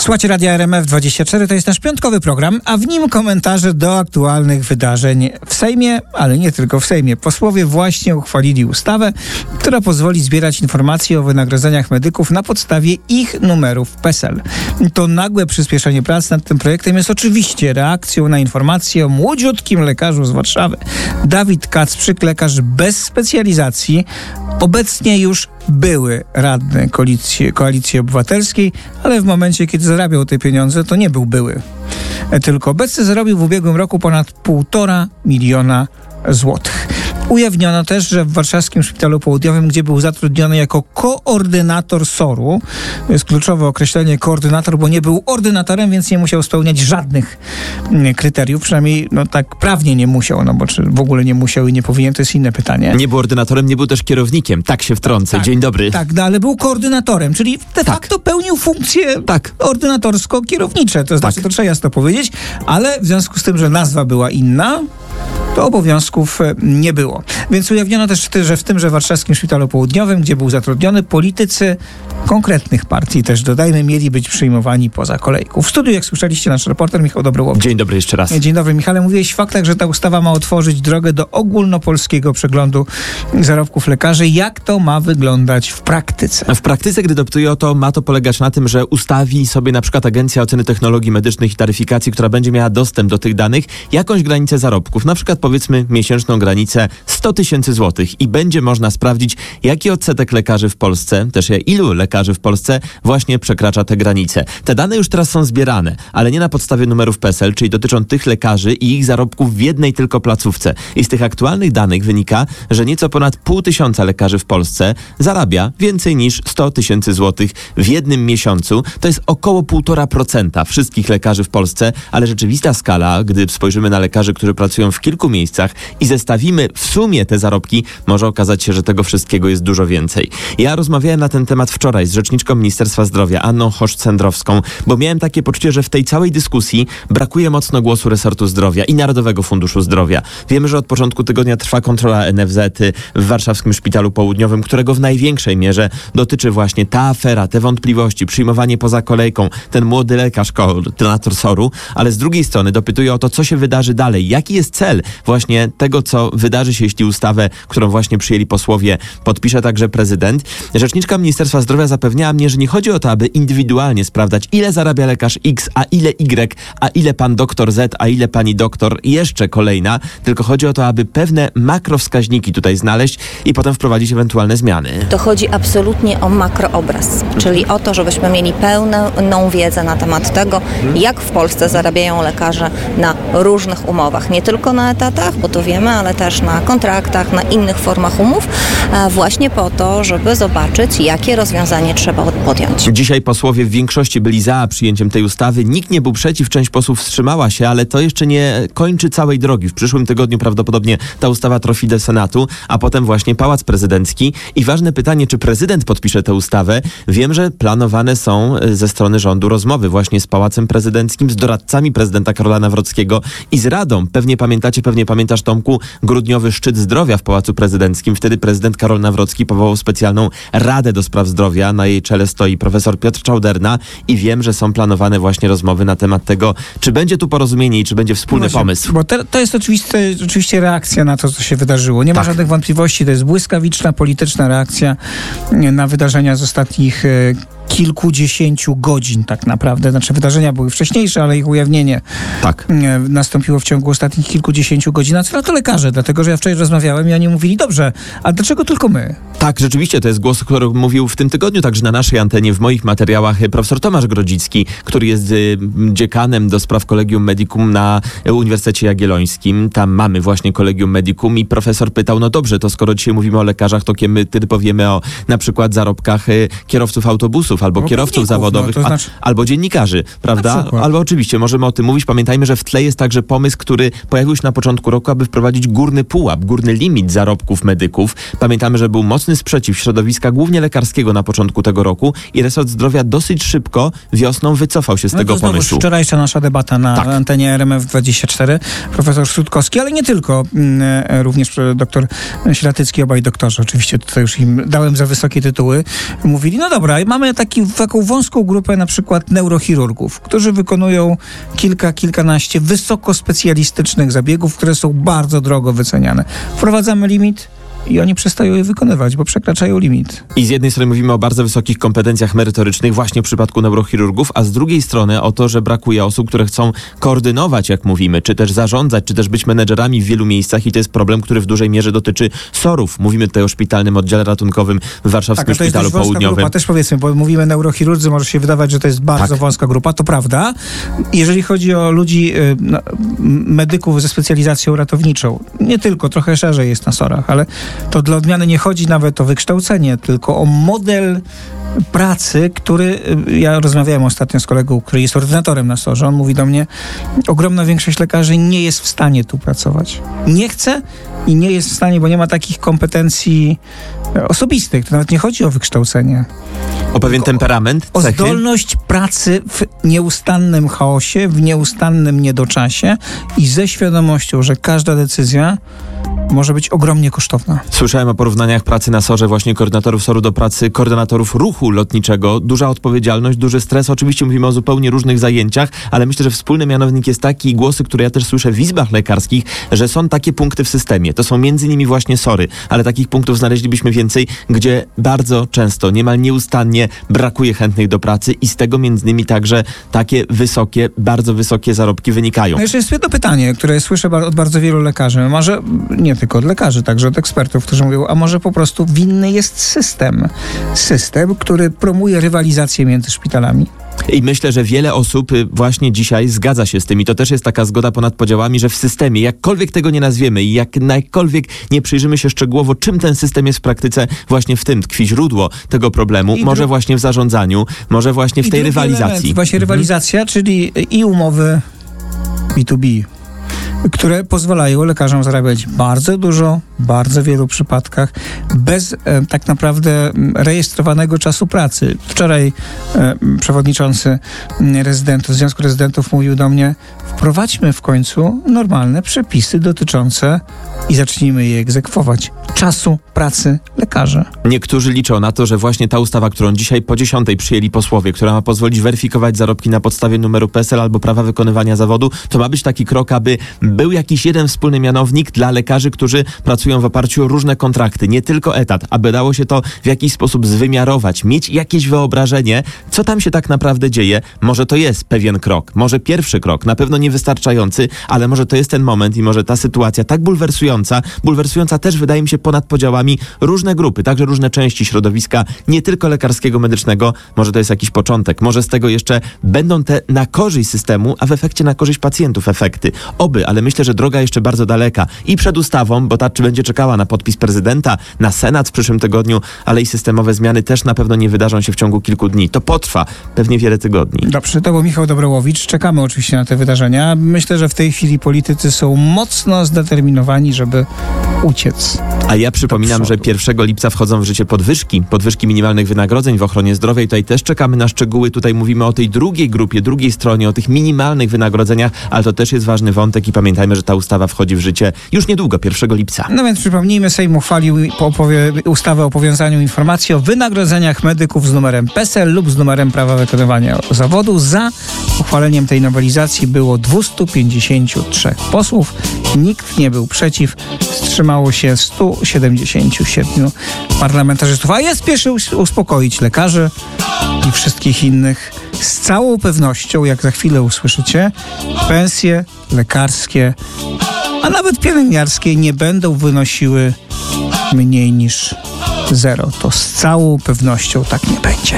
Słuchajcie Radia RMF24, to jest nasz piątkowy program, a w nim komentarze do aktualnych wydarzeń w Sejmie, ale nie tylko w Sejmie. Posłowie właśnie uchwalili ustawę, która pozwoli zbierać informacje o wynagrodzeniach medyków na podstawie ich numerów PESEL. To nagłe przyspieszenie prac nad tym projektem jest oczywiście reakcją na informację o młodziutkim lekarzu z Warszawy. Dawid Kacprzyk, lekarz bez specjalizacji, obecnie już były radny Koalicji Obywatelskiej, ale w momencie, kiedy zarabiał te pieniądze, to nie był były. Tylko obecnie zarobił w ubiegłym roku ponad 1,5 miliona złotych. Ujawniono też, że w warszawskim Szpitalu Południowym, gdzie był zatrudniony jako koordynator SOR-u, to jest kluczowe określenie koordynator, bo nie był ordynatorem, więc nie musiał spełniać żadnych kryteriów, przynajmniej tak prawnie nie musiał, bo czy w ogóle nie musiał i nie powinien, to jest inne pytanie. Nie był ordynatorem, nie był też kierownikiem, tak się wtrącę. Dzień dobry. Tak, ale był koordynatorem, czyli de facto pełnił funkcje ordynatorsko-kierownicze, to znaczy, to trzeba jasno powiedzieć, ale w związku z tym, że nazwa była inna, to obowiązków nie było. Więc ujawniono też, że w tymże warszawskim Szpitalu Południowym, gdzie był zatrudniony, politycy konkretnych partii, też dodajmy, mieli być przyjmowani poza kolejką. W studiu, jak słyszeliście, nasz reporter Michał Dobrołowicz. Dzień dobry jeszcze raz. Dzień dobry, Michale. Mówiłeś w faktach, że ta ustawa ma otworzyć drogę do ogólnopolskiego przeglądu zarobków lekarzy. Jak to ma wyglądać w praktyce? W praktyce, gdy dopytuję o to, ma to polegać na tym, że ustawi sobie na przykład Agencja Oceny Technologii Medycznych i Taryfikacji, która będzie miała dostęp do tych danych, jakąś granicę zarobków. Na przykład powiedzmy miesięczną granicę 100 000 złotych i będzie można sprawdzić, jaki odsetek lekarzy w Polsce, też ilu lekarzy w Polsce właśnie przekracza te granice. Te dane już teraz są zbierane, ale nie na podstawie numerów PESEL, czyli dotyczą tych lekarzy i ich zarobków w jednej tylko placówce. I z tych aktualnych danych wynika, że nieco ponad 500 lekarzy w Polsce zarabia więcej niż 100 000 złotych w jednym miesiącu. To jest około 1,5% wszystkich lekarzy w Polsce, ale rzeczywista skala, gdy spojrzymy na lekarzy, którzy pracują w kilku miejscach i zestawimy w sumie te zarobki, może okazać się, że tego wszystkiego jest dużo więcej. Ja rozmawiałem na ten temat wczoraj z rzeczniczką Ministerstwa Zdrowia, Anną Chosz-Cendrowską, bo miałem takie poczucie, że w tej całej dyskusji brakuje mocno głosu resortu zdrowia i Narodowego Funduszu Zdrowia. Wiemy, że od początku tygodnia trwa kontrola NFZ w warszawskim Szpitalu Południowym, którego w największej mierze dotyczy właśnie ta afera, te wątpliwości, przyjmowanie poza kolejką, ten młody lekarz, koordynator SOR-u, ale z drugiej strony dopytuje o to, co się wydarzy dalej, jaki jest cel właśnie tego, co wydarzy się, jeśli ustawę, którą właśnie przyjęli posłowie, podpisze także prezydent. Rzeczniczka Ministerstwa Zdrowia zapewniała mnie, że nie chodzi o to, aby indywidualnie sprawdzać, ile zarabia lekarz X, a ile Y, a ile pan doktor Z, a ile pani doktor jeszcze kolejna, tylko chodzi o to, aby pewne makrowskaźniki tutaj znaleźć i potem wprowadzić ewentualne zmiany. To chodzi absolutnie o makroobraz, czyli o to, żebyśmy mieli pełną wiedzę na temat tego, jak w Polsce zarabiają lekarze na różnych umowach. Nie tylko na etatach, bo to wiemy, ale też na kontraktach, na innych formach umów, właśnie po to, żeby zobaczyć, jakie rozwiązanie trzeba podjąć. Dzisiaj posłowie w większości byli za przyjęciem tej ustawy. Nikt nie był przeciw, część posłów wstrzymała się, ale to jeszcze nie kończy całej drogi. W przyszłym tygodniu prawdopodobnie ta ustawa trafi do Senatu, a potem właśnie Pałac Prezydencki. I ważne pytanie, czy prezydent podpisze tę ustawę? Wiem, że planowane są ze strony rządu rozmowy właśnie z Pałacem Prezydenckim, z doradcami prezydenta Karola Nawrockiego i z Radą. Pewnie pamiętasz, Tomku, grudniowy szczyt zdrowia w Pałacu Prezydenckim. Wtedy prezydent Karol Nawrocki powołał specjalną Radę do Spraw Zdrowia. Na jej czele stoi profesor Piotr Czauderna i wiem, że są planowane właśnie rozmowy na temat tego, czy będzie tu porozumienie i czy będzie wspólny pomysł. Bo to jest oczywiście reakcja na to, co się wydarzyło. Nie ma żadnych wątpliwości. To jest błyskawiczna, polityczna reakcja na wydarzenia z ostatnich kilkudziesięciu godzin tak naprawdę. Znaczy wydarzenia były wcześniejsze, ale ich ujawnienie nastąpiło w ciągu ostatnich kilkudziesięciu godzin. A co na to lekarze? Dlatego, że ja wczoraj rozmawiałem i oni mówili, dobrze, a dlaczego tylko my? Tak, rzeczywiście, to jest głos, który mówił w tym tygodniu także na naszej antenie, w moich materiałach, profesor Tomasz Grodzicki, który jest dziekanem do spraw Collegium Medicum na Uniwersytecie Jagiellońskim. Tam mamy właśnie Collegium Medicum i profesor pytał, no dobrze, to skoro dzisiaj mówimy o lekarzach, to kiedy powiemy o na przykład zarobkach kierowców autobusów albo kierowców zawodowych, to znaczy... albo dziennikarzy, prawda? Albo oczywiście możemy o tym mówić. Pamiętajmy, że w tle jest także pomysł, który pojawił się na początku roku, aby wprowadzić górny pułap, górny limit zarobków medyków. Pamiętamy, że był mocny sprzeciw środowiska, głównie lekarskiego na początku tego roku i resort zdrowia dosyć szybko wiosną wycofał się z tego pomysłu. Wczorajsza nasza debata na antenie RMF24. Profesor Sutkowski, ale nie tylko. Również doktor Ślatycki, obaj doktorzy. Oczywiście tutaj już im dałem za wysokie tytuły. Mówili, no dobra, mamy taką wąską grupę na przykład neurochirurgów, którzy wykonują kilkanaście wysokospecjalistycznych zabiegów, które są bardzo drogo wyceniane. Wprowadzamy limit i oni przestają je wykonywać, bo przekraczają limit. I z jednej strony mówimy o bardzo wysokich kompetencjach merytorycznych właśnie w przypadku neurochirurgów, a z drugiej strony o to, że brakuje osób, które chcą koordynować, jak mówimy, czy też zarządzać, czy też być menedżerami w wielu miejscach i to jest problem, który w dużej mierze dotyczy SOR-ów. Mówimy tutaj o szpitalnym oddziale ratunkowym w Warszawskim Szpitalu Południowym. Grupa, też powiedzmy, bo mówimy neurochirurdzy, może się wydawać, że to jest bardzo wąska grupa, to prawda. Jeżeli chodzi o ludzi, medyków ze specjalizacją ratowniczą, nie tylko, trochę szerzej jest na SOR-ach, ale to dla odmiany nie chodzi nawet o wykształcenie, tylko o model pracy, który, ja rozmawiałem ostatnio z kolegą, który jest ordynatorem na SOR-ze, on mówi do mnie, ogromna większość lekarzy nie jest w stanie tu pracować. Nie chce i nie jest w stanie, bo nie ma takich kompetencji osobistych. To nawet nie chodzi o wykształcenie. O pewien temperament, o cechy. zdolność pracy w nieustannym chaosie, w nieustannym niedoczasie i ze świadomością, że każda decyzja może być ogromnie kosztowna. Słyszałem o porównaniach pracy na SOR-ze, właśnie koordynatorów SOR-u do pracy koordynatorów ruchu lotniczego. Duża odpowiedzialność, duży stres. Oczywiście mówimy o zupełnie różnych zajęciach, ale myślę, że wspólny mianownik jest taki, głosy, które ja też słyszę w izbach lekarskich, że są takie punkty w systemie. To są między innymi właśnie SOR-y, ale takich punktów znaleźlibyśmy więcej, gdzie bardzo często, niemal nieustannie brakuje chętnych do pracy i z tego między innymi także takie wysokie, bardzo wysokie zarobki wynikają. No jeszcze jest jedno pytanie, które słyszę od bardzo wielu lekarzy. Może nie tylko od lekarzy, także od ekspertów, którzy mówią, a może po prostu winny jest system. System, który promuje rywalizację między szpitalami. I myślę, że wiele osób właśnie dzisiaj zgadza się z tym i to też jest taka zgoda ponad podziałami, że w systemie, jakkolwiek tego nie nazwiemy i jakkolwiek nie przyjrzymy się szczegółowo, czym ten system jest w praktyce, właśnie w tym tkwi źródło tego problemu, może właśnie w zarządzaniu, może właśnie w tej rywalizacji. Element, właśnie rywalizacja, czyli i umowy B2B, które pozwalają lekarzom zarabiać bardzo dużo, w bardzo wielu przypadkach, bez tak naprawdę rejestrowanego czasu pracy. Wczoraj przewodniczący Związku Rezydentów mówił do mnie, wprowadźmy w końcu normalne przepisy dotyczące i zacznijmy je egzekwować. Czasu pracy lekarzy. Niektórzy liczą na to, że właśnie ta ustawa, którą dzisiaj po 10 przyjęli posłowie, która ma pozwolić weryfikować zarobki na podstawie numeru PESEL albo prawa wykonywania zawodu, to ma być taki krok, aby był jakiś jeden wspólny mianownik dla lekarzy, którzy pracują w oparciu o różne kontrakty, nie tylko etat, aby dało się to w jakiś sposób zwymiarować, mieć jakieś wyobrażenie, co tam się tak naprawdę dzieje. Może to jest pewien krok, może pierwszy krok, na pewno niewystarczający, ale może to jest ten moment i może ta sytuacja tak bulwersująca też wydaje mi się ponad podziałami różne grupy, także różne części środowiska, nie tylko lekarskiego, medycznego, może to jest jakiś początek, może z tego jeszcze będą te na korzyść systemu, a w efekcie na korzyść pacjentów efekty. Oby, ale myślę, że droga jeszcze bardzo daleka i przed ustawą, bo ta będzie czekała na podpis prezydenta, na Senat w przyszłym tygodniu, ale i systemowe zmiany też na pewno nie wydarzą się w ciągu kilku dni. To potrwa pewnie wiele tygodni. Dobrze, to był Michał Dobrołowicz. Czekamy oczywiście na te wydarzenia. Myślę, że w tej chwili politycy są mocno zdeterminowani, żeby uciec. A ja przypominam, że 1 lipca wchodzą w życie podwyżki minimalnych wynagrodzeń w ochronie zdrowia i tutaj też czekamy na szczegóły. Tutaj mówimy o tej drugiej grupie, drugiej stronie, o tych minimalnych wynagrodzeniach, ale to też jest ważny wątek i pamiętajmy, że ta ustawa wchodzi w życie już niedługo, 1 lipca. No więc przypomnijmy, Sejm uchwalił ustawę o powiązaniu informacji o wynagrodzeniach medyków z numerem PESEL lub z numerem prawa wykonywania zawodu. Za uchwaleniem tej nowelizacji było 253 posłów. Nikt nie był przeciw. Wstrzymało się 177 parlamentarzystów. A ja spieszę uspokoić lekarzy i wszystkich innych. Z całą pewnością, jak za chwilę usłyszycie, pensje lekarskie, a nawet pielęgniarskie nie będą wynosiły mniej niż 0. To z całą pewnością tak nie będzie.